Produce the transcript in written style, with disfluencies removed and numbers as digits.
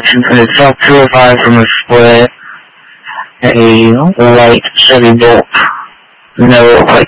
reaction from the self-purified from a split, a white Chevy Bolt, no, like